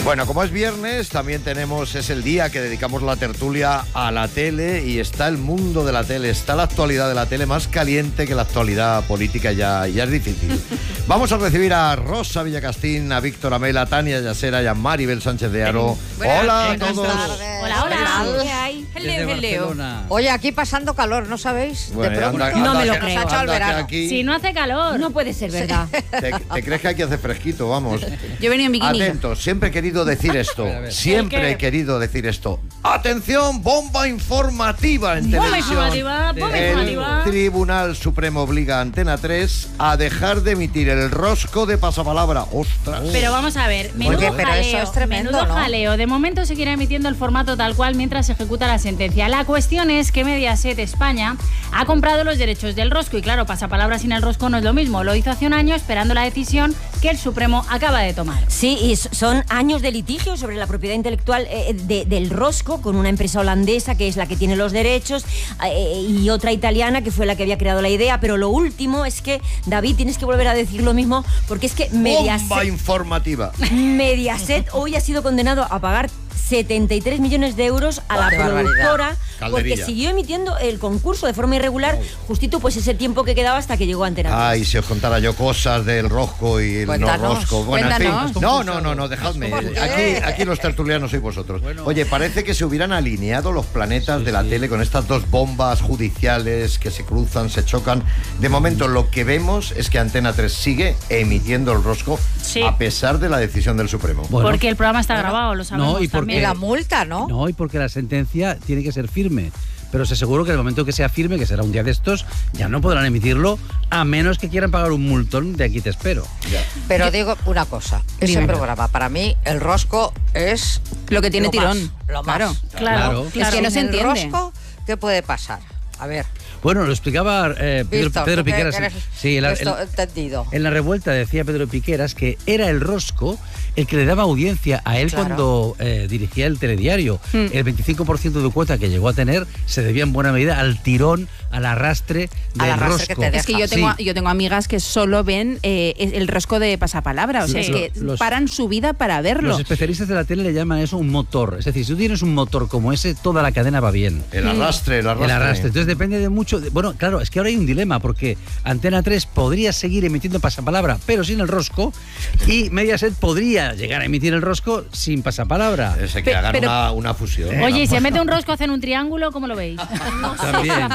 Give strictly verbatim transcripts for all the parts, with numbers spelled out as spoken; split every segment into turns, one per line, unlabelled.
Bueno, como es viernes, también tenemos, es el día que dedicamos la tertulia a la tele y está el mundo de la tele, está la actualidad de la tele más caliente que la actualidad política, ya, ya es difícil. Vamos a recibir a Rosa Villacastín, a Víctor Amel, a Tania Yasera y a Maribel Sánchez de Aro.
Buenas,
hola
buenas
a todos.
Tardes. Hola, hola. ¿Qué hay? Hello, hello.
Oye, aquí pasando calor, ¿no sabéis?
Bueno,
de pronto.
anda,
no
anda,
me lo
que,
creo.
anda,
Ha hecho el verano.
aquí,
Si no hace calor. No puede ser verdad.
te, ¿Te crees que aquí hace fresquito? Vamos.
Yo venía en bikini.
Atentos, siempre he querido decir esto.
A ver, a ver.
Siempre he querido decir esto. Atención, bomba informativa en
Bomba
televisión.
informativa, bomba
El
informativa.
Tribunal Supremo obliga a Antena tres a dejar de emitir el rosco de pasapalabra. ¡Ostras!
Pero vamos a ver, menudo
Oye, pero
jaleo,
eso es tremendo,
menudo
¿no?
jaleo. De momento seguirá emitiendo el formato tal cual mientras se ejecuta la sentencia. La cuestión es que Mediaset España ha comprado los derechos del rosco y claro, pasapalabra sin el rosco no es lo mismo. Lo hizo hace un año esperando la decisión que el Supremo acaba de tomar.
Sí, y son años de litigio sobre la propiedad intelectual eh, de, del rosco con una empresa holandesa que es la que tiene los derechos eh, y otra italiana que fue la que había creado la idea, pero lo último es que, David, tienes que volver a decir lo mismo porque es que
Bomba
Mediaset,
informativa.
Mediaset hoy ha sido condenado a pagar setenta y tres millones de euros a la
¡Qué barbaridad!
productora porque
Calderilla.
siguió emitiendo el concurso de forma irregular, justito pues ese tiempo que quedaba hasta que llegó a Antena tres.
Ay, si os contara yo cosas del rosco y el
Cuéntanos,
no rosco. Bueno, en
cuéntanos.
fin. No, no, no, no, dejadme.
¿Por qué?
Aquí, aquí los tertulianos sois vosotros.
Bueno.
Oye, parece que se hubieran alineado los planetas
Sí,
de la
sí.
tele con estas dos bombas judiciales que se cruzan, se chocan. De momento lo que vemos es que Antena tres sigue emitiendo el rosco
Sí.
a pesar de la decisión del Supremo.
Bueno,
Porque el programa está grabado, lo sabemos
No, y porque-
Y
también.
la multa, ¿no?
no, y porque la sentencia tiene que ser firme. Pero os aseguro que el momento que sea firme, que será un día de estos, ya no podrán emitirlo a menos que quieran pagar un multón de Aquí te espero.
Pero digo una cosa, ese
Dime.
programa, para mí, el rosco es
Lo que tiene
lo
tirón.
más, lo
Claro.
más.
Claro,
Claro.
claro.
Es que no se
Sin el
entiende.
rosco, ¿qué puede pasar? A ver,
Bueno, lo explicaba eh, Pedro,
Víctor,
Pedro
tú que
Piqueras.
eres
Sí, en la,
esto
en-
entendido.
en la revuelta decía Pedro Piqueras que era el rosco el que le daba audiencia a él
Claro.
cuando eh, dirigía el telediario.
Mm.
El veinticinco por ciento de cuota que llegó a tener se debía en buena medida al tirón, al arrastre del
Al arrastre que
rosco.
te deja.
Es que yo tengo,
Sí.
yo tengo amigas que solo ven eh, el rosco de pasapalabra. O sea,
Sí.
es que
Los-
paran su vida para verlo.
Los especialistas de la tele le llaman eso un motor. Es decir, si tú tienes un motor como ese, toda la cadena va bien.
El arrastre, el arrastre.
El arrastre. Entonces depende de mucho. de- bueno, claro, es que ahora hay un dilema porque Antena tres podría seguir emitiendo pasapalabra, pero sin el rosco, y Mediaset podría llegar a emitir el rosco sin pasapalabra.
Ese que
Pe-
hagan
pero-
una, una fusión.
Oye, y se mete un rosco, hacen un triángulo, ¿cómo lo veis?
También.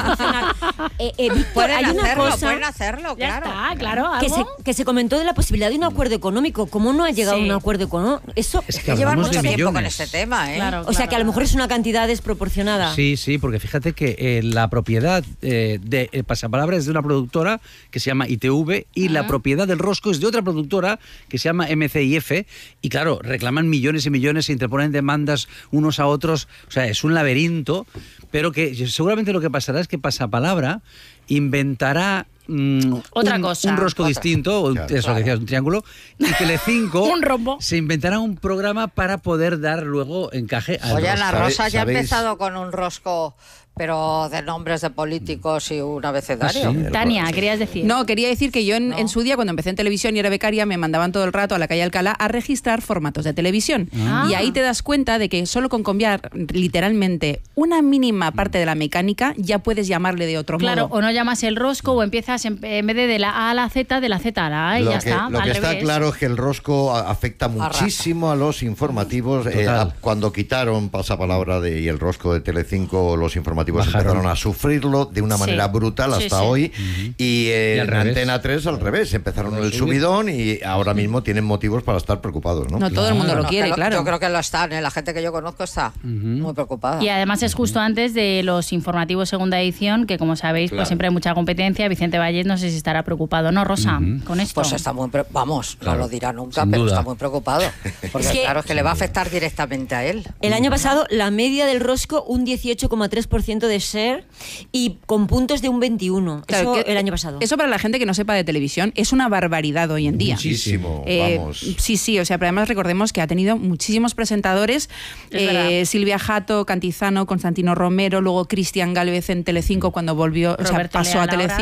Eh, eh, Víctor,
Pueden
hay una
hacerlo,
cosa
pueden hacerlo,
Ya
claro.
está, claro,
que
algo.
se, que se comentó de la posibilidad de un acuerdo económico. ¿Cómo no ha llegado
Sí.
a un acuerdo económico? Eso,
Es
Hay que llevar
hablamos
mucho
de
tiempo con
millones.
este tema, ¿eh?
Claro,
o sea, que a lo mejor es una cantidad desproporcionada.
Sí, sí, porque fíjate que eh, la propiedad eh, de eh, pasapalabra es de una productora que se llama I T V y la propiedad del rosco es de otra productora que se llama M C I F y claro, reclaman millones y millones, se interponen demandas unos a otros, o sea, es un laberinto, pero que seguramente lo que pasará es que pasapalabra inventará mm,
Otra
un,
cosa.
un rosco
Otra.
distinto, o
Claro.
eso que decías, un triángulo, y Telecinco
Un rombo.
se inventará un programa para poder dar luego encaje al
Oye,
rosco.
Ana
¿Sabe-
Rosa ya ha
sabéis?
empezado con un rosco, pero de nombres de políticos y un abecedario.
Ah, sí.
Tania, querías decir.
No, quería decir que yo en,
No.
en su día, cuando empecé en televisión y era becaria, me mandaban todo el rato a la calle Alcalá a registrar formatos de televisión.
Ah.
Y ahí te das cuenta de que solo con cambiar literalmente una mínima parte de la mecánica ya puedes llamarle de otro
Claro,
modo.
o no llamas el rosco o empiezas en, en vez de, de la A a la Z, de la Z a la A y
Lo
ya
que,
está.
lo
al
que está
revés.
claro es que el rosco a- afecta
Arrasa.
muchísimo a los informativos. Eh,
Total.
a- cuando quitaron pasapalabra de, y el rosco de Telecinco, los informativos
Bajaron.
empezaron a sufrirlo de una
Sí.
manera brutal
Sí,
hasta
sí.
hoy. Y, eh,
Y al
en
revés.
Antena tres al revés, empezaron el
subir.
subidón y ahora mismo tienen motivos para estar preocupados, ¿no?
No todo el mundo
Bueno,
lo quiere,
que lo-
claro.
Yo creo que lo están, ¿eh? La gente que yo conozco está muy preocupada.
Y además es justo antes de los informativos segunda edición, que como sabéis,
Claro.
pues siempre hay mucha competencia. Vicente Valles no sé si estará preocupado, ¿no, Rosa? Con esto.
Pues está muy pre- vamos,
Claro,
no lo dirá nunca,
sin
pero
duda.
está muy preocupado. Porque
Es que-
claro, es que le va a afectar directamente a él.
El año pasado la media del rosco un dieciocho coma tres por ciento de share y con puntos de un veintiuno.
Claro,
Eso
que-
el año pasado.
Eso para la gente que no sepa de televisión es una barbaridad hoy en día.
Muchísimo,
Eh,
vamos.
sí, sí, o sea, pero además recordemos que ha tenido muchísimos presentadores,
Es
eh,
verdad.
Silvia Jato, Cantizano, Constantino Romero, luego Cristian Gálvez en Telecinco cuando volvió, o sea,
Roberto
pasó a
Leal ahora,
Telecinco,
sí.
ahora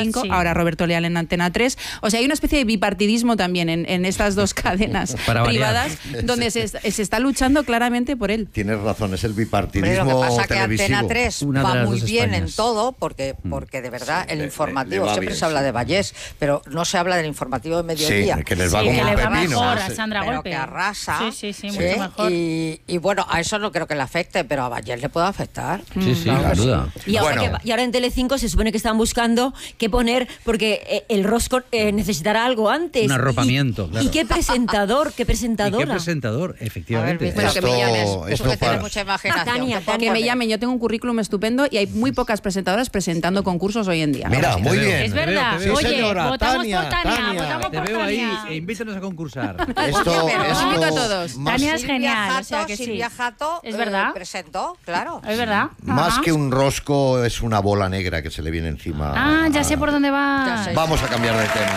era Roberto Leal en Antena tres. O sea, hay una especie de bipartidismo también en, en estas dos cadenas privadas, donde se, se está luchando claramente por él.
Tienes razón, es el
Pero
bipartidismo
lo que pasa es que
televisivo.
Antena tres
Una de
va
las
muy
dos
bien
Españas.
en todo, porque, porque de verdad el
le-
informativo,
le va
siempre
bien,
se habla
sí.
de Vallés, pero no se habla del informativo de mediodía.
Sí, que les va
Sí,
como
que
un
le va
pepino.
mejor
Sí.
a Sandra
pero
Golpe.
que arrasa.
Sí, sí, sí,
¿sí?
mucho mejor.
Y, y bueno, a eso no creo que le afecte, pero a Vallés le puede afectar.
Sí, sí,
Claro
sin
que sí.
duda.
Y ahora,
Bueno.
que- y ahora en Telecinco se supone que están buscando qué poner, porque eh, el rosco eh, necesitará algo antes.
Un arropamiento,
Y,
claro.
y qué presentador, qué
¿Y
presentadora.
qué presentador?
A ver,
Efectivamente.
Víctor,
Bueno, que me
Esto-
llames.
tú
esto
que tienes
para-
mucha imaginación.
Tania,
¿qué puedo
Que me
poner?
llamen, yo tengo un currículum estupendo y hay muy pocas presentadoras presentando concursos hoy en día.
Mira,
Te
muy
veo.
bien.
Es
Te veo,
verdad.
te veo.
Sí,
Oye,
señora,
votamos
Tania,
por Tania,
Tania.
votamos
Te
por
veo ahí
Tania.
e invítanos a concursar.
Esto,
Pero-
esto
Invito a todos.
más-
Tania es
Silvia
genial,
Jato,
o sea que sí.
Silvia Jato
Es
eh,
verdad.
presentó, claro.
Es verdad.
Más
Ajá.
que un rosco es una bola negra que se le viene encima.
Ah, ya sé por dónde va.
Ya sé.
Vamos a cambiar de tema.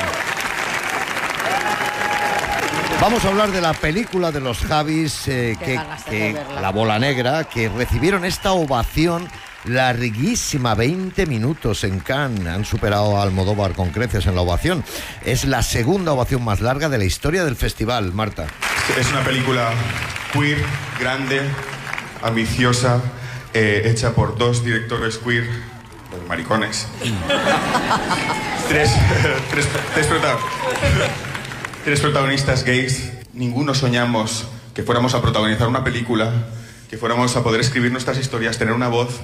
Vamos a hablar de la película de los Javis, eh,
Qué
que,
ganas de
que-
verla.
La Bola Negra, que recibieron esta ovación larguísima, veinte minutos en Cannes. Han superado a Almodóvar con creces en la ovación. Es la segunda ovación más larga de la historia del festival, Marta.
Es una película queer, grande, ambiciosa, eh, hecha por dos directores queer, los maricones. tres, tres, tres, prota- tres protagonistas gays. Ninguno soñamos que fuéramos a protagonizar una película, que fuéramos a poder escribir nuestras historias, tener una voz,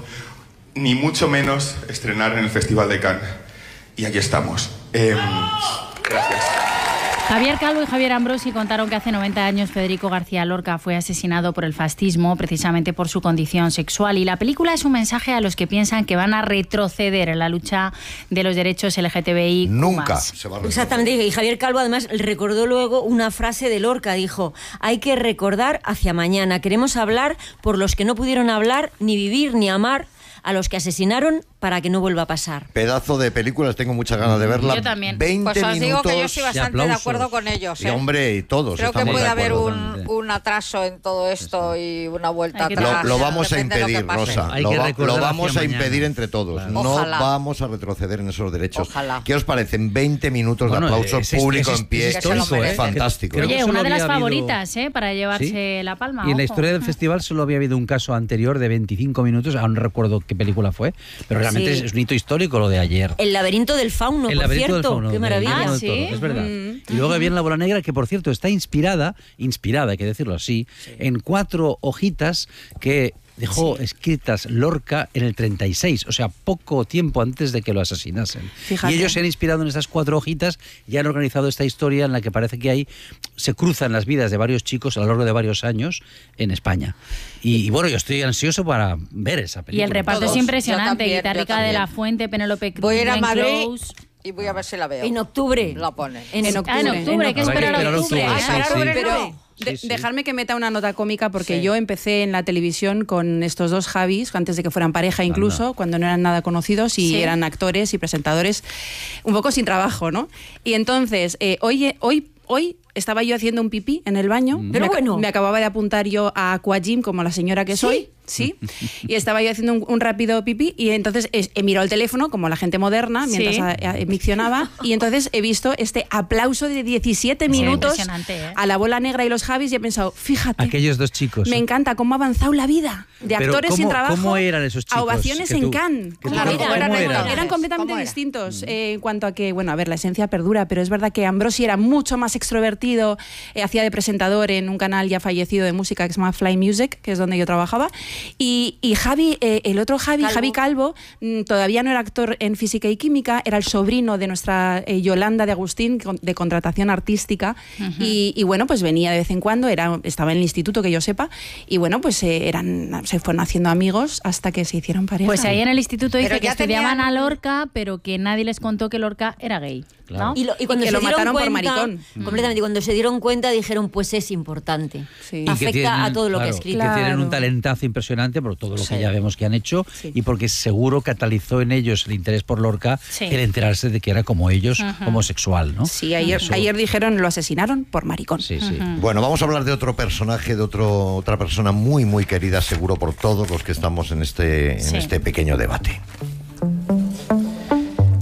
ni mucho menos estrenar en el Festival de Cannes. Y aquí estamos. Eh, gracias.
Javier Calvo y Javier Ambrosi contaron que hace noventa años Federico García Lorca fue asesinado por el fascismo precisamente por su condición sexual, y la película es un mensaje a los que piensan que van a retroceder en la lucha de los derechos L G T B I.
Nunca se va a resolver.
Exactamente, y Javier Calvo además recordó luego una frase de Lorca, dijo: hay que recordar hacia mañana, queremos hablar por los que no pudieron hablar, ni vivir, ni amar, a los que asesinaron, para que no vuelva a pasar.
Pedazo de películas, tengo muchas ganas de verla.
Yo también.
veinte
Pues os digo
minutos.
que yo estoy bastante de
aplausos.
acuerdo con ellos.
Y
¿eh?
hombre, y todos
Creo que
estamos
puede
de
haber
acuerdo.
un,
totalmente.
un atraso en todo esto y una vuelta
Hay que
atrás.
Lo, lo vamos a
Depende de lo que
impedir,
pase.
Rosa.
Hay
Lo,
que
va-
recordar
lo vamos
hacia
a impedir
mañana.
entre todos.
Claro.
No
Ojalá.
vamos a retroceder en esos derechos.
Ojalá.
¿Qué os parecen? veinte minutos
Bueno,
de aplauso
es- es-
público
es-
en pie.
es
Que se lo
histórico, ¿eh?
merece.
Fantástico.
Creo que
Oye,
solo
una de las
había habido-
favoritas, ¿eh? Para llevarse
¿Sí?
la palma.
Y en la
ojo.
historia del festival solo había habido un caso anterior de veinticinco minutos, aún no recuerdo qué película fue, pero realmente
Sí.
es, es un hito histórico lo de ayer.
El laberinto del fauno,
El
por
laberinto del
cierto,
fauno,
qué
de
maravilla.
Guillermo
Ah,
del Toro,
¿sí?
es verdad.
Mm.
Y luego viene La Bola Negra, que por cierto está inspirada, inspirada, hay que decirlo así, en cuatro hojitas que dejó escritas Lorca en el treinta y seis, o sea, poco tiempo antes de que lo asesinasen.
Fíjate.
Y ellos se han inspirado en estas cuatro hojitas y han organizado esta historia en la que parece que hay se cruzan las vidas de varios chicos a lo largo de varios años en España. Y, y bueno, yo estoy ansioso para ver esa película.
Y el reparto
Todos.
es impresionante.
Yo también,
Guitarrica
yo
de
también.
la Fuente, Penélope Cruz,
Voy a ir a
Glenn
Madrid
Close.
y voy a ver si la veo.
En octubre.
La ponen.
En,
En
Ah,
octubre.
en octubre, hay que
Habrá que
esperar a
esperar a
octubre.
octubre,
Ah,
sí,
esperar a
sí.
octubre.
No.
De-
Sí, sí.
Dejarme que meta una nota cómica porque
Sí.
yo empecé en la televisión con estos dos Javis, antes de que fueran pareja incluso,
Anda.
cuando no eran nada conocidos y
Sí.
eran actores y presentadores un poco sin trabajo, ¿no? Y entonces, eh, hoy, hoy, hoy estaba yo haciendo un pipí en el baño.
Pero
me, ac-
bueno.
me acababa de apuntar yo a Aquagym como la señora que
¿Sí?
soy. Sí, y estaba yo haciendo un, un rápido pipí y entonces es- he mirado el teléfono como la gente moderna mientras
Sí.
a- a- miccionaba y entonces he visto este aplauso de diecisiete
Sí,
minutos
impresionante, ¿eh?
a la Bola Negra y los Javis y he pensado, fíjate,
Aquellos dos chicos.
me encanta cómo ha avanzado la vida de
Pero
actores
¿cómo-
sin trabajo
cómo eran esos
a
chicos
ovaciones
que
en
tú-
Cannes.
que tú
Claro,
conoces?
eran,
¿Cómo
eran-
eran?
eran completamente
¿Cómo era?
distintos eh, en cuanto a que, bueno, a ver, la esencia perdura, pero es verdad que Ambrosi era mucho más extrovertido, eh, hacía de presentador en un canal ya fallecido de música que se llama Fly Music, que es donde yo trabajaba, y, y Javi, eh, el otro Javi,
Calvo.
Javi Calvo, mm, todavía no era actor en física y química, era el sobrino de nuestra eh, Yolanda de Agustín, con- de contratación artística, y, y bueno, pues venía de vez en cuando, era, estaba en el instituto, que yo sepa, y bueno, pues eh, eran, se fueron haciendo amigos hasta que se hicieron pareja.
Pues ahí en el instituto
Pero
dice que
ya
estudiaban
tenían-
a Lorca, pero que nadie les contó que Lorca era gay.
Claro.
¿no?
Y, lo- y cuando
que
se
lo
dieron
mataron por
cuenta,
maricón.
completamente, y cuando se dieron cuenta dijeron, pues es importante.
Sí.
Y que
Afecta
tienen-
a todo lo que ha
claro,
escrito.
Que tienen un
Claro.
talentazo impresionante por todo lo
Sí.
que ya vemos que han hecho
Sí.
y porque seguro catalizó en ellos el interés por Lorca
Sí.
el enterarse de que era como ellos, homosexual, ¿no?
Sí, ayer,
Eso-
ayer dijeron lo asesinaron por maricón.
Sí, sí.
Bueno, vamos a hablar de otro personaje, de otro, otra persona muy, muy querida, seguro por todos los que estamos en este, en
Sí.
este pequeño debate.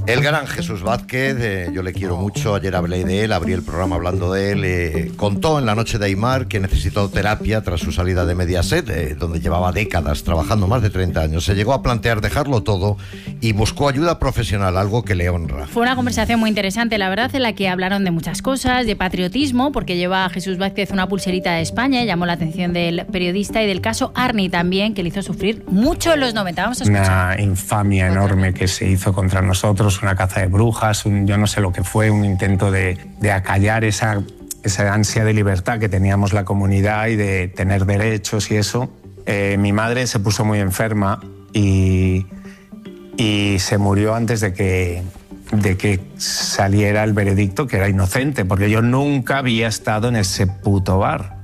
El gran Jesús Vázquez, eh, yo le quiero mucho, ayer hablé de él, abrí el programa hablando de él, eh, contó en La Noche de Aymar que necesitó terapia tras su salida de Mediaset, eh, donde llevaba décadas trabajando, más de treinta años. Se llegó a plantear dejarlo todo y buscó ayuda profesional, algo que le honra.
Fue una conversación muy interesante, la verdad, en la que hablaron de muchas cosas, de patriotismo, porque lleva a Jesús Vázquez una pulserita de España, llamó la atención del periodista, y del caso Arni también, que le hizo sufrir mucho en los noventa. Vamos a escuchar.
Una infamia enorme que se hizo contra nosotros, una caza de brujas, un, yo no sé lo que fue, un intento de, de acallar esa, esa ansia de libertad que teníamos la comunidad y de tener derechos y eso. Eh, mi madre se puso muy enferma y, y se murió antes de que, de que saliera el veredicto, que era inocente, porque yo nunca había estado en ese puto bar.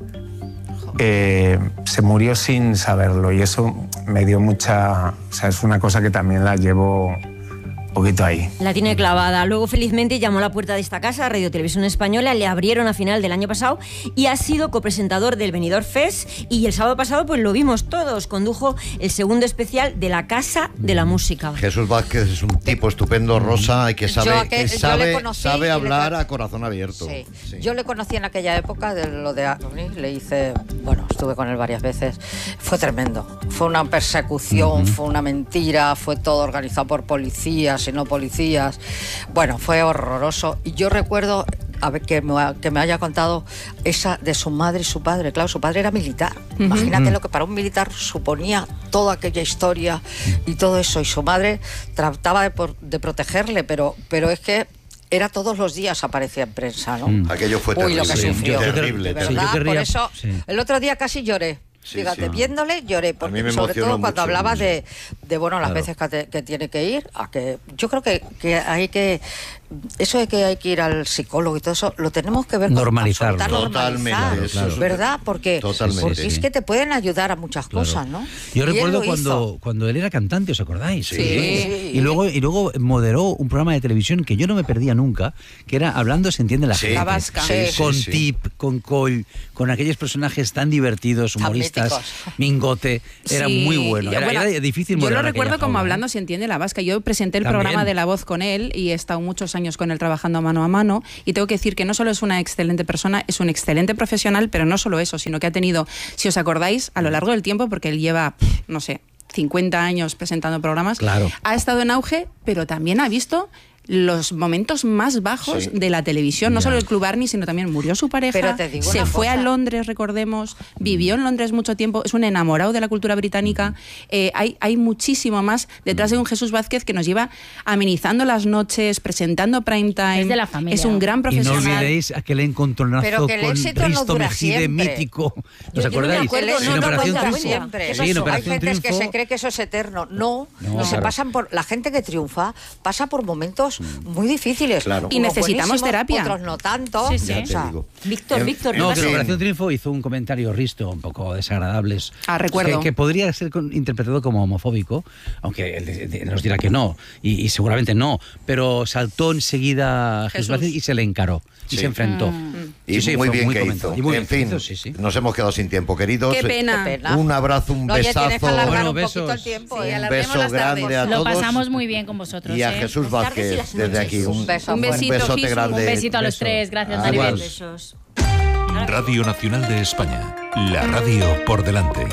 Eh, se murió sin saberlo y eso me dio mucha... O sea, es una cosa que también la llevo poquito ahí.
La tiene clavada. Luego, felizmente, llamó a la puerta de esta casa, Radio Televisión Española, le abrieron a final del año pasado y ha sido copresentador del Benidorm Fest, y el sábado pasado pues lo vimos todos, condujo el segundo especial de la Casa de la Música.
Jesús Vázquez es un tipo estupendo, Rosa, y que sabe,
Yo que-
que
yo
sabe,
le conocí
sabe
y le
hablar
tra-
a corazón abierto.
Sí.
Sí.
Yo le conocí en aquella época de lo de Arni, le hice, bueno, estuve con él varias veces. Fue tremendo. Fue una persecución, uh-huh. fue una mentira, fue todo organizado por policías y no policías. Bueno, fue horroroso. Y yo recuerdo a ver, que, me, que me haya contado esa de su madre y su padre. Claro, su padre era militar. Uh-huh. Imagínate lo que para un militar suponía toda aquella historia y todo eso. Y su madre trataba de, por, de protegerle, pero, pero es que era todos los días, aparecía en prensa, ¿no?
Mm. Aquello fue terrible.
Uy, lo que
Sí,
sufrió.
terrible,
De
terrible.
verdad,
Sí, yo querría-
por eso,
sí.
el otro día casi lloré.
Sí,
Fíjate,
sí.
viéndole lloré, porque
A mí me
sobre
emocionó
todo cuando
mucho,
hablaba
mucho.
de, de bueno, las
Claro.
veces que, te- que tiene que ir, a que yo creo que, que hay que, eso de que hay que ir al psicólogo y todo eso, lo tenemos que ver con
Normalizarlo.
absoluta
Totalmente,
normalizar,
eso es-
¿verdad? Porque,
Totalmente,
porque
sí.
es que te pueden ayudar a muchas
Claro.
cosas, ¿no?
Yo
Y él
recuerdo
lo
cuando,
hizo.
cuando él era cantante, ¿os acordáis?
Sí. Sí.
Y luego, y luego moderó un programa de televisión que yo no me perdía nunca, que era Hablando se entiende la
Sí.
gente.
La Vasca.
Sí,
sí,
Con
sí.
Tip, con Coll, con aquellos personajes tan divertidos,
Tan
humoristas,
míticos.
Mingote. Era
Sí,
muy bueno.
y,
Era,
bueno,
era difícil
Yo lo
moderar
recuerdo
aquella
como
jaula,
Hablando
¿eh?
se entiende la vasca. Yo presenté el
También.
programa de La Voz con él y he estado muchos años con él trabajando mano a mano, y tengo que decir que no solo es una excelente persona, es un excelente profesional, pero no solo eso, sino que ha tenido, si os acordáis, a lo largo del tiempo, porque él lleva, no sé, cincuenta años presentando programas,
Claro.
ha estado en auge, pero también ha visto los momentos más bajos
Sí.
de la televisión, no
Ya.
solo el Club Arni, sino también murió su pareja,
Pero te digo
se
una
fue a
cosa.
Londres, recordemos, vivió en Londres mucho tiempo, es un enamorado de la cultura británica. Eh, hay, hay muchísimo más detrás de un Jesús Vázquez que nos lleva amenizando las noches, presentando prime time.
Es de la familia.
Es un gran
Y no
profesional.
olvidéis aquel encontronazo
Pero que el
con
éxito no
Risto
dura
Mejide
siempre.
mítico.
Yo-
¿Os
yo no me
acordáis?
acuerdo,
El
no,
En
éxito
no,
Operación
cuenta,
dura
Triunfo.
siempre.
¿Qué
Sí, en
pasó?
Hay
Operación
gente que
Triunfo.
se cree que eso es eterno. No,
No,
no se
claro.
pasan por. La gente que triunfa pasa por momentos muy difíciles.
Claro.
Y
Unos
necesitamos
buenísimos,
terapia.
Otros no tanto.
Sí, sí.
Ya
O
te
sea,
digo.
Víctor,
En-
Víctor,
No,
¿qué
que en
Sí.
Operación Triunfo hizo un comentario Risto un poco desagradables.
Ah, recuerdo.
Que, que podría ser con- interpretado como homofóbico, aunque él de- de- nos dirá que no, y, y seguramente no, pero saltó enseguida Jesús
Jesús.
Vázquez y se le encaró, y
Sí.
se enfrentó.
Y
Sí, sí,
muy
fue
bien que
comentado.
hizo.
Y muy
En
bien
fin,
hizo, sí, sí.
nos hemos quedado sin tiempo, queridos.
Qué pena.
Qué pena.
Un abrazo, un
No, oye, tienes que
besazo.
alargar
Bueno,
un poquito
besos.
el tiempo.
Sí,
¿eh?
Un
alarguemos
beso
las tardes.
grande a
Lo
todos.
pasamos muy bien con vosotros.
Y a
¿eh?
Jesús
Las tardes y
Vázquez,
las
desde
noches.
aquí, un,
Un beso
Un
fuerte.
besito,
besote
Jesús.
grande.
Un besito a los
Beso.
tres. Gracias,
Ah,
Maribel.
igual.
Besos.
Radio Nacional de España. La radio por delante.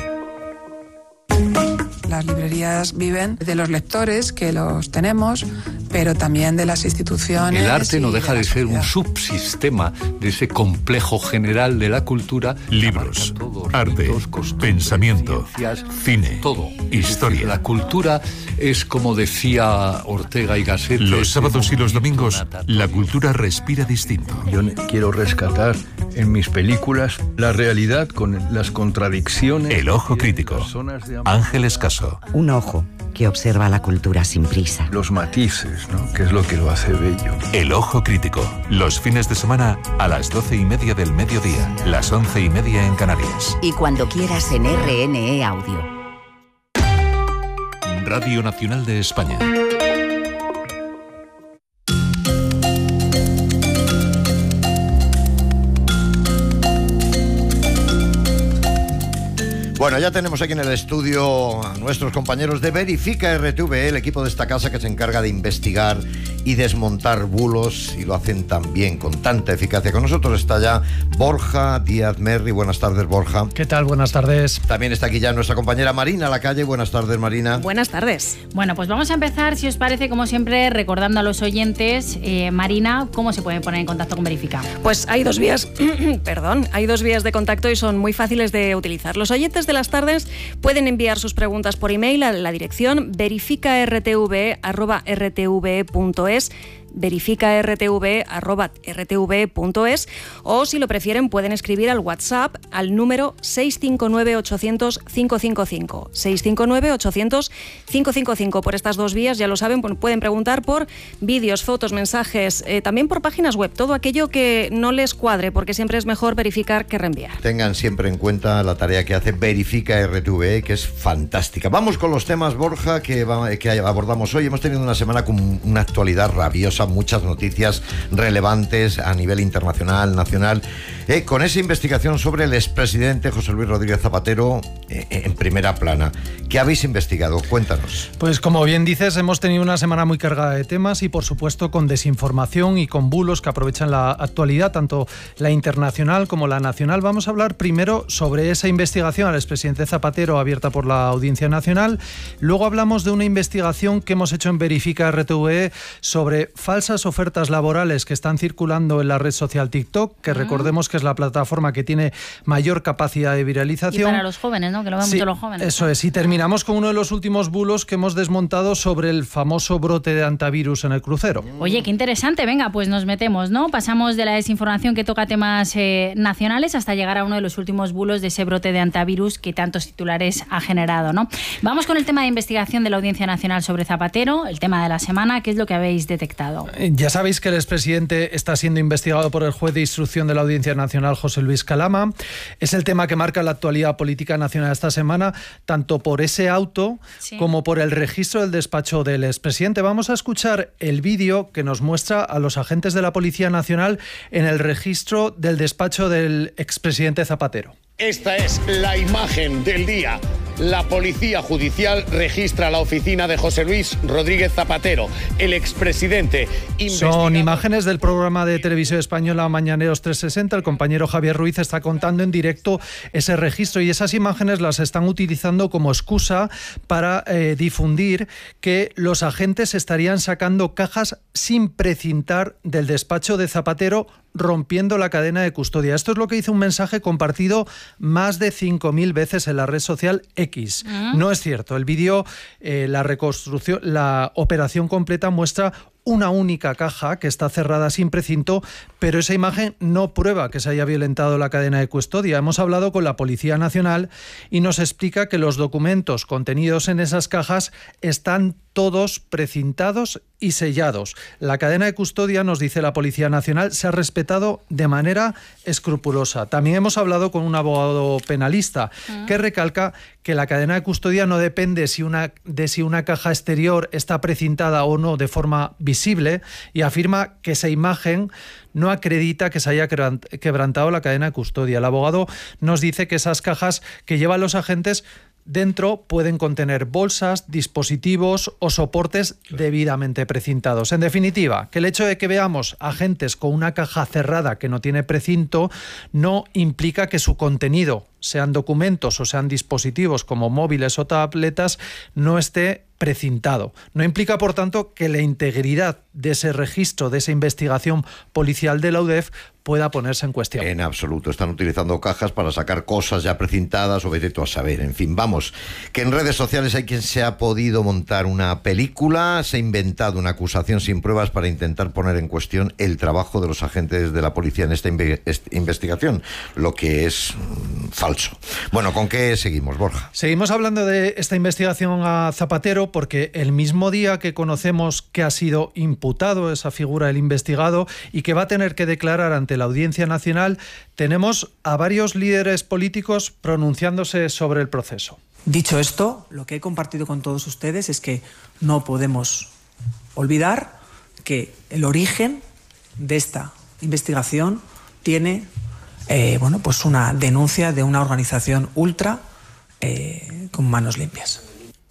Las librerías viven de los lectores, que los tenemos, pero también de las instituciones.
El arte no
y
deja
la
de ser un
sociedad.
subsistema de ese complejo general de la cultura.
Libros,
Abarca todo,
arte,
ritos, costumbres,
pensamiento,
ciencias,
cine,
todo.
historia.
La cultura es, como decía Ortega y Gasset,
Los sábados y los
movimiento
domingos,
natural.
la cultura respira distinto.
Yo quiero rescatar en mis películas la realidad con las contradicciones.
El ojo
de
crítico.
personas de ambos-
Ángel Escaso.
Un ojo que observa la cultura sin prisa.
Los matices, ¿no? Que es lo que lo hace bello.
El ojo crítico. Los fines de semana a las doce y media del mediodía, las once y media en Canarias.
Y cuando quieras en R N E Audio.
Radio Nacional de España.
Bueno, ya tenemos aquí en el estudio a nuestros compañeros de Verifica R T V E, el equipo de esta casa que se encarga de investigar y desmontar bulos, y lo hacen tan bien, con tanta eficacia. Con nosotros está ya Borja Díaz Merri. Buenas tardes, Borja.
¿Qué tal? Buenas tardes.
También está aquí ya nuestra compañera Marina Lacalle. Buenas tardes, Marina.
Buenas tardes.
Bueno, pues vamos a empezar, si os parece, como siempre, recordando a los oyentes, eh, Marina, ¿cómo se pueden poner en contacto con Verifica?
Pues hay dos vías, perdón, hay dos vías de contacto y son muy fáciles de utilizar. Los oyentes de las tardes pueden enviar sus preguntas por email a la dirección verificartv arroba rtve punto es, verificartv arroba rtve punto es, o si lo prefieren pueden escribir al WhatsApp al número seis cinco nueve ochocientos cinco cinco cinco, seis cinco nueve ochocientos cinco cinco cinco. Por estas dos vías, ya lo saben, pueden preguntar por vídeos, fotos, mensajes, eh, también por páginas web, todo aquello que no les cuadre, porque siempre es mejor verificar que reenviar.
Tengan siempre en cuenta la tarea que hace Verifica R T V, que es fantástica. Vamos con los temas, Borja, que, va, que abordamos hoy. Hemos tenido una semana con una actualidad rabiosa, muchas noticias relevantes a nivel internacional, nacional, eh, con esa investigación sobre el expresidente José Luis Rodríguez Zapatero eh, en primera plana. ¿Qué habéis investigado? Cuéntanos.
Pues como bien dices, hemos tenido una semana muy cargada de temas y por supuesto con desinformación y con bulos que aprovechan la actualidad, tanto la internacional como la nacional. Vamos a hablar primero sobre esa investigación al expresidente Zapatero abierta por la Audiencia Nacional. Luego hablamos de una investigación que hemos hecho en Verifica R T V sobre falsas ofertas laborales que están circulando en la red social TikTok, que uh-huh. recordemos que es la plataforma que tiene mayor capacidad de viralización.
Y para los jóvenes, ¿no? Que lo ven
sí,
mucho los jóvenes.
Eso es. Y terminamos con uno de los últimos bulos que hemos desmontado sobre el famoso brote de antivirus en el crucero.
Oye, qué interesante. Venga, pues nos metemos, ¿no? Pasamos de la desinformación que toca temas eh, nacionales hasta llegar a uno de los últimos bulos de ese brote de antivirus que tantos titulares ha generado, ¿no? Vamos con el tema de investigación de la Audiencia Nacional sobre Zapatero, el tema de la semana. ¿Qué es lo que habéis detectado?
Ya sabéis que el expresidente está siendo investigado por el juez de instrucción de la Audiencia Nacional, José Luis Calama. Es el tema que marca la actualidad política nacional esta semana, tanto por ese auto sí. como por el registro del despacho del expresidente. Vamos a escuchar el vídeo que nos muestra a los agentes de la Policía Nacional en el registro del despacho del expresidente Zapatero.
Esta es la imagen del día. La Policía Judicial registra la oficina de José Luis Rodríguez Zapatero, el expresidente.
Investigado. Son imágenes del programa de televisión española Mañaneros trescientos sesenta. El compañero Javier Ruiz está contando en directo ese registro y esas imágenes las están utilizando como excusa para eh, difundir que los agentes estarían sacando cajas sin precintar del despacho de Zapatero, rompiendo la cadena de custodia. Esto es lo que dice un mensaje compartido más de cinco mil veces en la red social X. ¿Mm? No es cierto. El vídeo, eh, la reconstrucción, la operación completa muestra una única caja que está cerrada sin precinto, pero esa imagen no prueba que se haya violentado la cadena de custodia. Hemos hablado con la Policía Nacional y nos explica que los documentos contenidos en esas cajas están todos precintados y sellados. La cadena de custodia, nos dice la Policía Nacional, se ha respetado de manera escrupulosa. También hemos hablado con un abogado penalista uh-huh. que recalca que la cadena de custodia no depende si una, de si una caja exterior está precintada o no de forma visible, y afirma que esa imagen no acredita que se haya quebrantado la cadena de custodia. El abogado nos dice que esas cajas que llevan los agentes dentro pueden contener bolsas, dispositivos o soportes debidamente precintados. En definitiva, que el hecho de que veamos agentes con una caja cerrada que no tiene precinto no implica que su contenido, sean documentos o sean dispositivos como móviles o tabletas, no esté precintado. No implica, por tanto, que la integridad de ese registro, de esa investigación policial de la U D E F pueda ponerse en cuestión.
En absoluto. Están utilizando cajas para sacar cosas ya precintadas o vete tú a saber. En fin, vamos, que en redes sociales hay quien se ha podido montar una película, se ha inventado una acusación sin pruebas para intentar poner en cuestión el trabajo de los agentes de la policía en esta inve- investigación, lo que es mmm, falso. Bueno, ¿con qué seguimos, Borja?
Seguimos hablando de esta investigación a Zapatero porque el mismo día que conocemos que ha sido imputado esa figura, el investigado, y que va a tener que declarar ante la Audiencia Nacional, tenemos a varios líderes políticos pronunciándose sobre el proceso.
Dicho esto, lo que he compartido con todos ustedes es que no podemos olvidar que el origen de esta investigación tiene eh, bueno, pues una denuncia de una organización ultra eh, con manos limpias.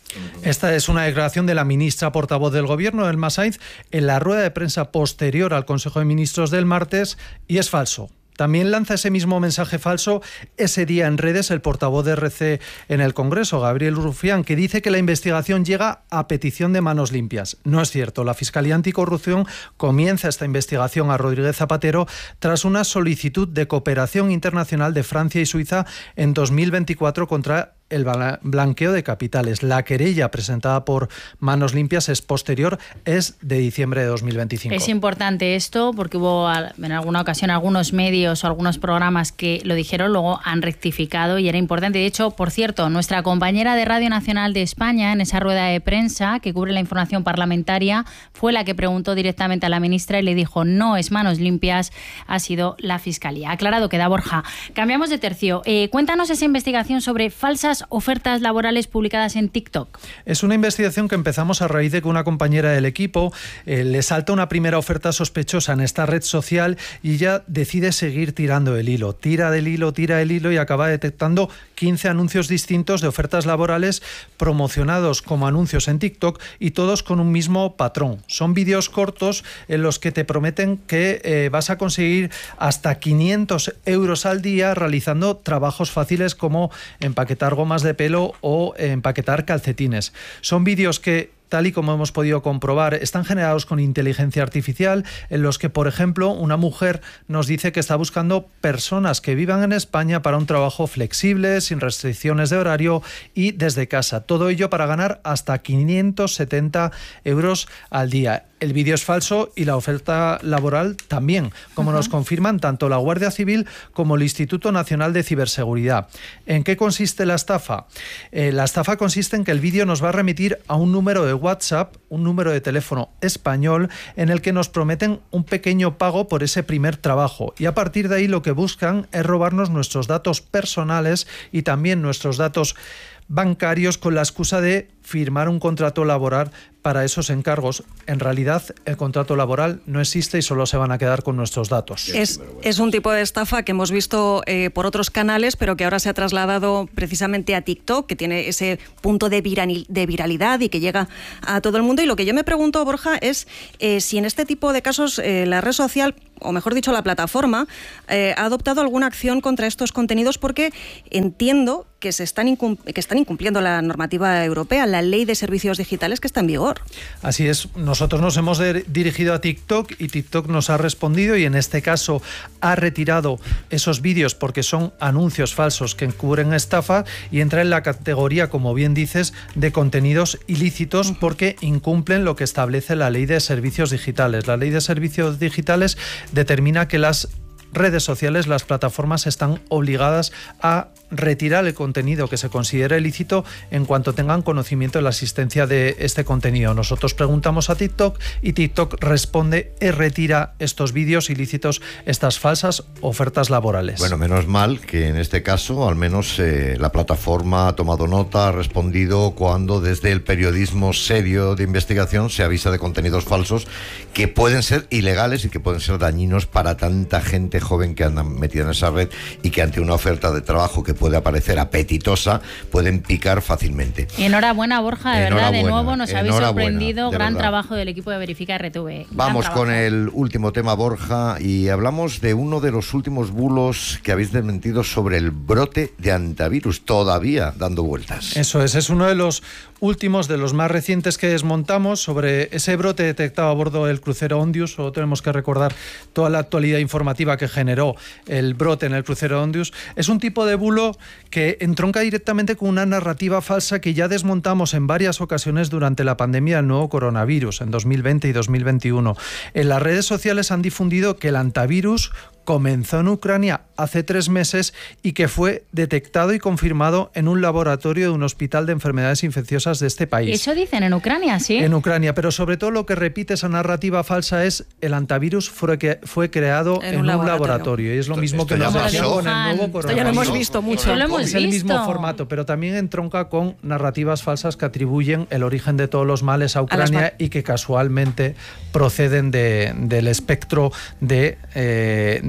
Esta es una declaración de la ministra portavoz del Gobierno, Elma Sainz, en la rueda de prensa posterior al Consejo de Ministros del martes, y es falso. También lanza ese mismo mensaje falso ese día en redes el portavoz de R C en el Congreso, Gabriel Rufián, que dice que la investigación llega a petición de Manos Limpias. No es cierto. La Fiscalía Anticorrupción comienza esta investigación a Rodríguez Zapatero tras una solicitud de cooperación internacional de Francia y Suiza en dos mil veinticuatro contra el blanqueo de capitales. La querella presentada por Manos Limpias es posterior, es de diciembre de dos mil veinticinco.
Es importante esto porque hubo en alguna ocasión algunos medios o algunos programas que lo dijeron, luego han rectificado y era importante. De hecho, por cierto, nuestra compañera de Radio Nacional de España, en esa rueda de prensa que cubre la información parlamentaria, fue la que preguntó directamente a la ministra y le dijo: no es Manos Limpias, ha sido la Fiscalía. Aclarado queda, Borja. Cambiamos de tercio. Eh, cuéntanos esa investigación sobre falsas ofertas laborales publicadas en TikTok.
Es una investigación que empezamos a raíz de que una compañera del equipo eh, le salta una primera oferta sospechosa en esta red social y ella decide seguir tirando el hilo. Tira del hilo, tira el hilo y acaba detectando quince anuncios distintos de ofertas laborales promocionados como anuncios en TikTok y todos con un mismo patrón. Son vídeos cortos en los que te prometen que eh, vas a conseguir hasta quinientos euros al día realizando trabajos fáciles como empaquetar gomas de pelo o empaquetar calcetines. Son vídeos que, tal y como hemos podido comprobar, están generados con inteligencia artificial, en los que, por ejemplo, una mujer nos dice que está buscando personas que vivan en España para un trabajo flexible, sin restricciones de horario y desde casa. Todo ello para ganar hasta quinientos setenta euros al día. El vídeo es falso y la oferta laboral también, como uh-huh. nos confirman tanto la Guardia Civil como el Instituto Nacional de Ciberseguridad. ¿En qué consiste la estafa? Eh, la estafa consiste en que el vídeo nos va a remitir a un número de WhatsApp, un número de teléfono español, en el que nos prometen un pequeño pago por ese primer trabajo. Y a partir de ahí lo que buscan es robarnos nuestros datos personales y también nuestros datos bancarios con la excusa de firmar un contrato laboral para esos encargos. En realidad, el contrato laboral no existe y solo se van a quedar con nuestros datos.
Es, es un tipo de estafa que hemos visto eh, por otros canales, pero que ahora se ha trasladado precisamente a TikTok, que tiene ese punto de, viral, de viralidad y que llega a todo el mundo. Y lo que yo me pregunto, Borja, es eh, si en este tipo de casos eh, la red social, o mejor dicho, la plataforma, eh, ha adoptado alguna acción contra estos contenidos, porque entiendo que se están, incum- que están incumpliendo la normativa europea, la ley de servicios digitales que está en vigor.
Así es, nosotros nos hemos de- dirigido a TikTok y TikTok nos ha respondido y en este caso ha retirado esos vídeos porque son anuncios falsos que encubren estafa y entra en la categoría, como bien dices, de contenidos ilícitos porque incumplen lo que establece la ley de servicios digitales. La ley de servicios digitales determina que las redes sociales, las plataformas, están obligadas a retirar el contenido que se considera ilícito en cuanto tengan conocimiento de la existencia de este contenido. Nosotros preguntamos a TikTok y TikTok responde y retira estos vídeos ilícitos, estas falsas ofertas laborales.
Bueno, menos mal que en este caso al menos eh, la plataforma ha tomado nota, ha respondido cuando desde el periodismo serio de investigación se avisa de contenidos falsos que pueden ser ilegales y que pueden ser dañinos para tanta gente joven que anda metida en esa red y que ante una oferta de trabajo que puede aparecer apetitosa pueden picar fácilmente.
Enhorabuena, Borja, de verdad, de nuevo nos habéis sorprendido. Gran
verdad.
trabajo del equipo de Verifica R T V.
Vamos con el último tema, Borja, y hablamos de uno de los últimos bulos que habéis desmentido sobre el brote de antivirus, todavía dando vueltas.
Eso es, es uno de los últimos, de los más recientes que desmontamos sobre ese brote detectado a bordo del crucero Ondius. Solo tenemos que recordar toda la actualidad informativa que generó el brote en el crucero Ondius. Es un tipo de bulo que entronca directamente con una narrativa falsa que ya desmontamos en varias ocasiones durante la pandemia del nuevo coronavirus, en dos mil veinte y dos mil veintiuno. En las redes sociales han difundido que el antivirus comenzó en Ucrania hace tres meses y que fue detectado y confirmado en un laboratorio de un hospital de enfermedades infecciosas de este país.
Eso dicen en Ucrania, ¿sí?
En Ucrania, pero sobre todo lo que repite esa narrativa falsa es el antivirus fue, que fue creado en, en un, un laboratorio. laboratorio. Y es lo
esto,
mismo
esto
que nos
pasó
pasó con el nuevo coronavirus.
Esto ya lo hemos visto mucho.
Lo hemos
es el
visto.
mismo formato, pero también entronca con narrativas falsas que atribuyen el origen de todos los males a Ucrania a y que casualmente proceden de, del espectro de, eh, de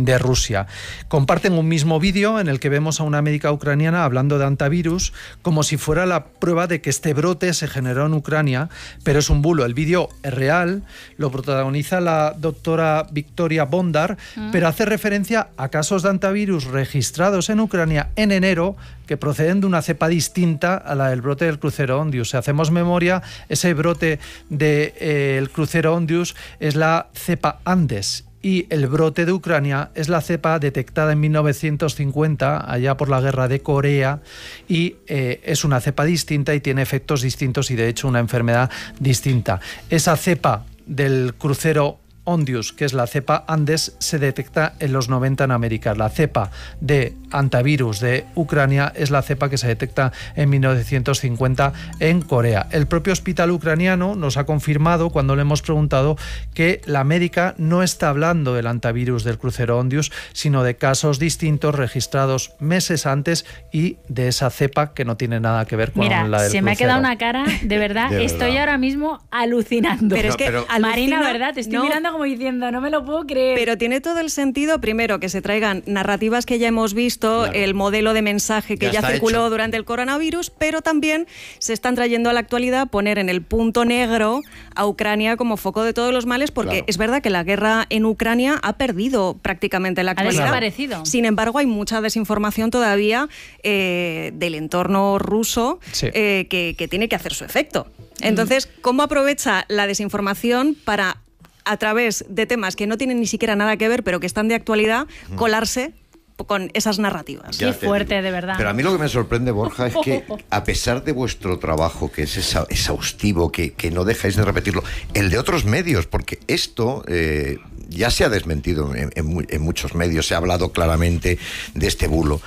de Rusia. Comparten un mismo vídeo en el que vemos a una médica ucraniana hablando de antivirus como si fuera la prueba de que este brote se generó en Ucrania, pero es un bulo. El vídeo es real, lo protagoniza la doctora Victoria Bondar, mm. pero hace referencia a casos de antivirus registrados en Ucrania en enero que proceden de una cepa distinta a la del brote del crucero Ondius. Si hacemos memoria, ese brote del eh, crucero Ondius es la cepa Andes, y el brote de Ucrania es la cepa detectada en mil novecientos cincuenta, allá por la guerra de Corea, y eh, es una cepa distinta y tiene efectos distintos y de hecho una enfermedad distinta. Esa cepa del crucero Ondius, que es la cepa Andes, se detecta en los noventa en América. La cepa de antivirus de Ucrania es la cepa que se detecta en mil novecientos cincuenta en Corea. El propio hospital ucraniano nos ha confirmado, cuando le hemos preguntado, que la médica no está hablando del antivirus del crucero Ondius, sino de casos distintos registrados meses antes y de esa cepa que no tiene nada que ver con
Mira,
la del
se me
crucero.
ha quedado una cara, de verdad,
De
estoy
verdad.
ahora mismo alucinando.
Pero es que
pero,
alucina-
Marina, ¿verdad? Te estoy
no.
mirando como diciendo, no me lo puedo creer.
Pero tiene todo el sentido, primero, que se traigan narrativas que ya hemos visto,
Claro.
el modelo de mensaje que
Ya
ya,
está
circuló
hecho.
durante el coronavirus, pero también se están trayendo a la actualidad poner en el punto negro a Ucrania como foco de todos los males, porque
Claro.
es verdad que la guerra en Ucrania ha perdido prácticamente la
Ha
actualidad.
desaparecido.
Sin embargo, hay mucha desinformación todavía eh, del entorno ruso
Sí.
eh, que, que tiene que hacer su efecto. Entonces, ¿cómo aprovecha la desinformación para, a través de temas que no tienen ni siquiera nada que ver, pero que están de actualidad, colarse con esas narrativas?
Ya te
fuerte,
digo.
de verdad.
Pero a mí lo que me sorprende, Borja, es que a pesar de vuestro trabajo, que es esa- exhaustivo, que, que no dejáis de repetirlo, el de otros medios, porque esto eh, ya se ha desmentido en, en mu- en muchos medios, se ha hablado claramente de este bulo,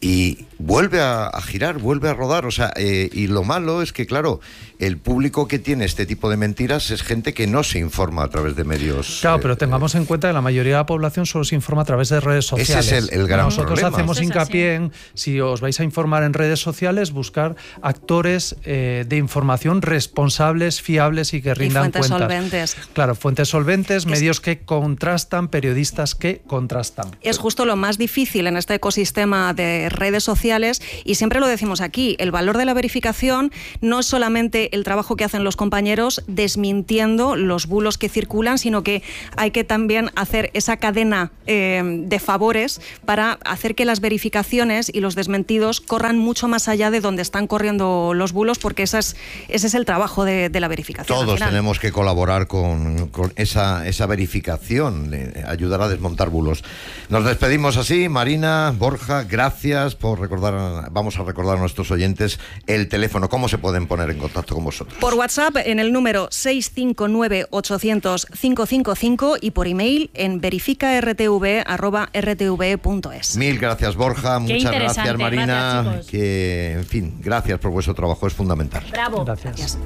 y vuelve a, a girar, vuelve a rodar, o sea, eh, y lo malo es que, claro, el público que tiene este tipo de mentiras es gente que no se informa a través de medios.
Claro, pero tengamos en cuenta que la mayoría de la población solo se informa a través de redes
Ese
sociales.
es el- el gran
Nosotros
problema.
hacemos
Eso es
hincapié en, si os vais a informar en redes sociales, buscar actores eh, de información responsables, fiables y que
Y
rindan
fuentes
cuentas.
solventes.
Claro, fuentes solventes, medios que contrastan, periodistas que contrastan.
Es justo lo más difícil en este ecosistema de redes sociales, y siempre lo decimos aquí, el valor de la verificación no es solamente el trabajo que hacen los compañeros desmintiendo los bulos que circulan, sino que hay que también hacer esa cadena eh, de favores para hacer que las verificaciones y los desmentidos corran mucho más allá de donde están corriendo los bulos, porque esa es, ese es el trabajo de, de la verificación. al
Todos
final.
tenemos que colaborar con, con esa, esa verificación, eh, ayudar a desmontar bulos. Nos despedimos así. Marina, Borja, gracias por recordar, vamos a recordar a nuestros oyentes el teléfono. ¿Cómo se pueden poner en contacto con vosotros?
Por WhatsApp en el número seis cinco nueve ocho cero cero cinco cinco cinco y por email en verifica r t v arroba r t v punto es.
Mil gracias, Borja.
Qué
Muchas gracias,
interesante.
Marina.
Gracias, chicos.
que, en fin, gracias por vuestro trabajo, es fundamental.
Bravo.
Gracias.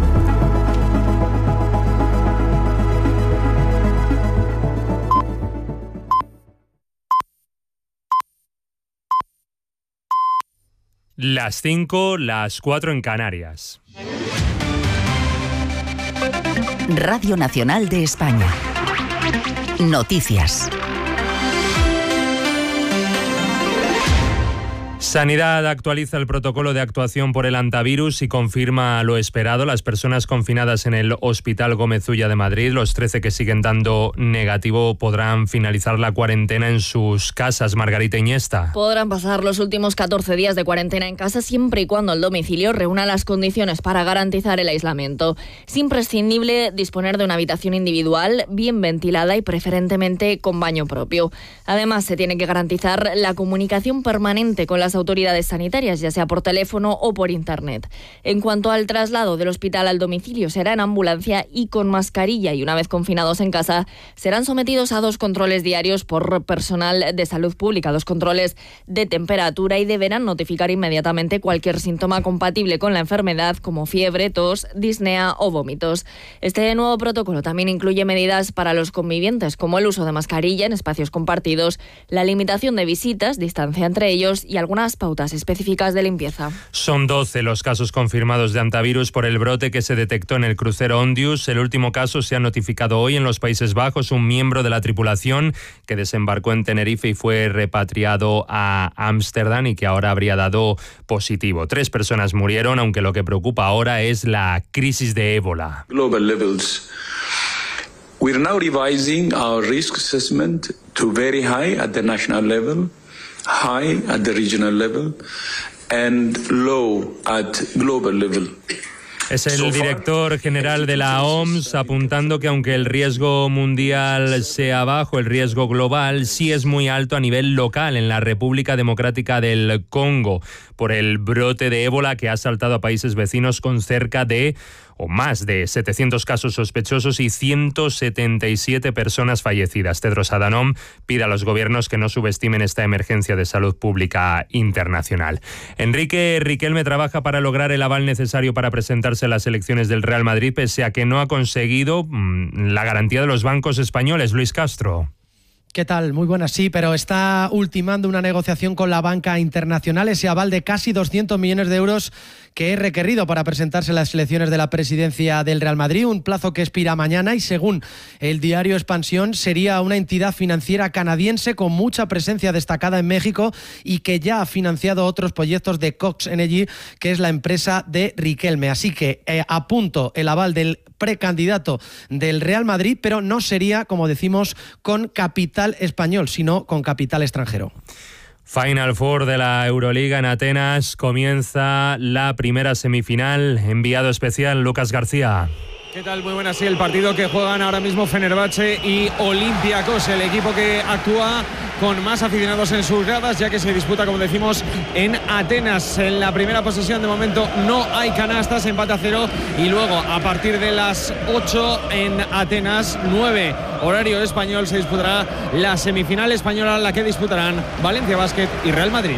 Las cinco, las cuatro en Canarias.
Radio Nacional de España. Noticias.
Sanidad actualiza el protocolo de actuación por el antivirus y confirma lo esperado. Las personas confinadas en el Hospital Gómez Ulla de Madrid, los trece que siguen dando negativo, podrán finalizar la cuarentena en sus casas. Margarita Iniesta.
Podrán pasar los últimos catorce días de cuarentena en casa siempre y cuando el domicilio reúna las condiciones para garantizar el aislamiento. Es imprescindible disponer de una habitación individual, bien ventilada y preferentemente con baño propio. Además, se tiene que garantizar la comunicación permanente con las autoridades sanitarias, ya sea por teléfono o por internet. En cuanto al traslado del hospital al domicilio, será en ambulancia y con mascarilla, y una vez confinados en casa, serán sometidos a dos controles diarios por personal de salud pública, dos controles de temperatura, y deberán notificar inmediatamente cualquier síntoma compatible con la enfermedad, como fiebre, tos, disnea o vómitos. Este nuevo protocolo también incluye medidas para los convivientes, como el uso de mascarilla en espacios compartidos, la limitación de visitas, distancia entre ellos y algunas unas pautas específicas de limpieza.
Son doce los casos confirmados de hantavirus por el brote que se detectó en el crucero Ondius. El último caso se ha notificado hoy en los Países Bajos. Un miembro de la tripulación que desembarcó en Tenerife y fue repatriado a Ámsterdam y que ahora habría dado positivo. Tres personas murieron, aunque lo que preocupa ahora es la crisis de ébola.
Global levels. We're now revising our risk assessment to very high at the national level, high at the regional level, and low at global level.
Es el director general de la O M S apuntando que aunque el riesgo mundial sea bajo, el riesgo global sí es muy alto a nivel local en la República Democrática del Congo por el brote de ébola que ha asaltado a países vecinos con cerca de o más de setecientos casos sospechosos y ciento setenta y siete personas fallecidas. Tedros Adhanom pide a los gobiernos que no subestimen esta emergencia de salud pública internacional. Enrique Riquelme trabaja para lograr el aval necesario para presentarse a las elecciones del Real Madrid, pese a que no ha conseguido mmm, la garantía de los bancos españoles. Luis Castro.
¿Qué tal? Muy buenas, sí, pero está ultimando una negociación con la banca internacional, ese aval de casi doscientos millones de euros que es requerido para presentarse a las elecciones de la presidencia del Real Madrid, un plazo que expira mañana y según el diario Expansión sería una entidad financiera canadiense con mucha presencia destacada en México y que ya ha financiado otros proyectos de Cox Energy, que es la empresa de Riquelme. Así que eh, a punto el aval del precandidato del Real Madrid, pero no sería, como decimos, con capital español, sino con capital extranjero.
Final Four de la Euroliga en Atenas. Comienza la primera semifinal. Enviado especial Lucas García.
¿Qué tal? Muy buenas. Sí, el partido que juegan ahora mismo Fenerbahce y Olympiacos, el equipo que actúa con más aficionados en sus gradas, ya que se disputa, como decimos, en Atenas. En la primera posesión de momento no hay canastas, empate a cero, y luego a partir de las ocho en Atenas, nueve horario español, se disputará la semifinal española, la que disputarán Valencia Basket y Real Madrid.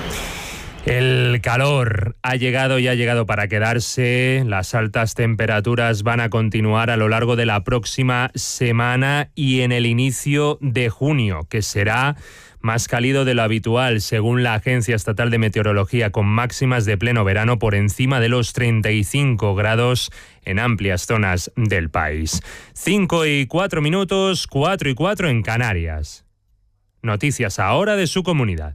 El calor ha llegado y ha llegado para quedarse. Las altas temperaturas van a continuar a lo largo de la próxima semana y en el inicio de junio, que será más cálido de lo habitual, según la Agencia Estatal de Meteorología, con máximas de pleno verano por encima de los treinta y cinco grados en amplias zonas del país. Cinco y cuatro minutos, cuatro y cuatro en Canarias. Noticias ahora de su comunidad.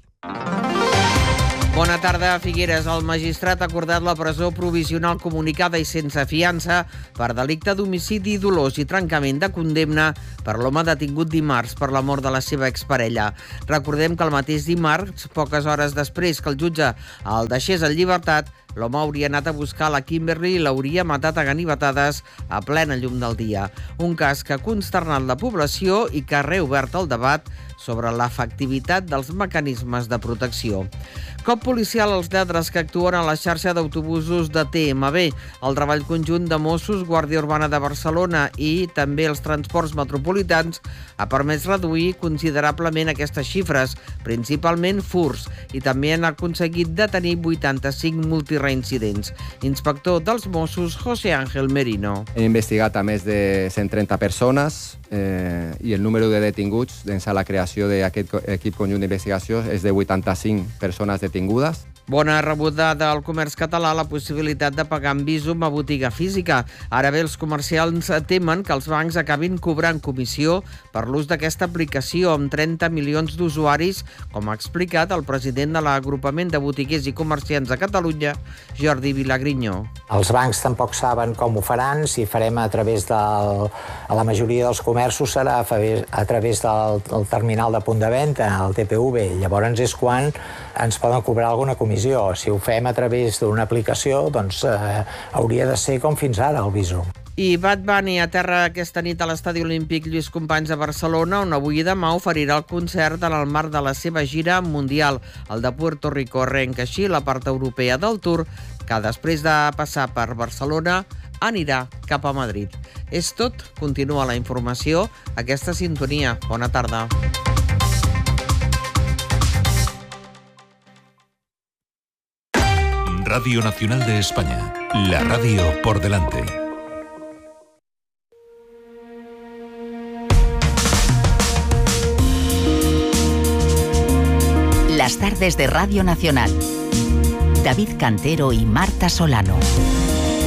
Bona tarda. Figueres. El magistrat ha acordat la presó provisional comunicada i sense fiança per delicte d'homicidi dolós i trencament de condemna per l'home detingut dimarts per la mort de la seva exparella. Recordem que el mateix dimarts, poques hores després que el jutge el deixés en llibertat, l'home hauria anat a buscar la Kimberly i l'hauria matat a ganivetades a plena llum del dia. Un cas que ha consternat la població i que ha reobert el debat sobre l'efectivitat dels mecanismes de protecció. Cop policial als lladres que actuen a la xarxa d'autobusos de T M B. El treball conjunt de Mossos, Guàrdia Urbana de Barcelona i també els transports metropolitans ha permès reduir considerablement aquestes xifres, principalment furts, i també han aconseguit detenir vuitanta-cinc multireincidents. Inspector dels Mossos, José Ángel Merino.
Hem investigat a més de cent trenta persones eh, i el número de detinguts dins la creació d'aquest equip conjunt d'investigació és de vuitanta-cinc persones detingudes.
Bona rebuda del comerç català la possibilitat de pagar amb Bizum a botiga física. Ara bé, els comerciants temen que els bancs acabin cobrant comissió per l'ús d'aquesta aplicació amb trenta milions d'usuaris, com ha explicat el president de l'Agrupament de Botiguers i Comerciants de Catalunya, Jordi Vilagrinyó.
Els bancs tampoc saben com ho faran, si farem a través del... a la majoria dels comerços serà a través del, del terminal de punt de venda, el T P V. Llavors és quan ens poden cobrar alguna comissió. Si ho fem a través d'una aplicació, doncs eh, hauria de ser com fins ara el Bizum.
I Bad Bunny aterra aquesta nit a l'Estadi Olímpic Lluís Companys de Barcelona, on avui i demà oferirà el concert en el marc de la seva gira mundial. El de Puerto Rico arrenca així la part europea del Tour, que després de passar per Barcelona anirà cap a Madrid. És tot, continua la informació, aquesta sintonia. Bona tarda.
Radio Nacional de España, la radio por delante.
Las tardes de Radio Nacional. David Cantero y Marta Solano.